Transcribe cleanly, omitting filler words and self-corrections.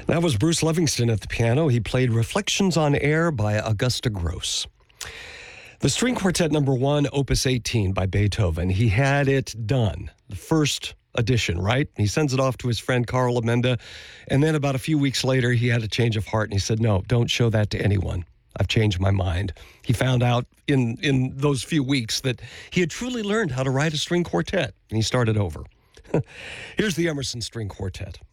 That was Bruce Livingston at the piano. He played Reflections on Air by Augusta Gross. The String Quartet number 1, Opus 18 by Beethoven. He had it done, the first edition, right? He sends it off to his friend Carl Amenda, and then about a few weeks later, he had a change of heart, and he said, no, don't show that to anyone. I've changed my mind. He found out in those few weeks that he had truly learned how to write a string quartet, and he started over. Here's the Emerson String Quartet.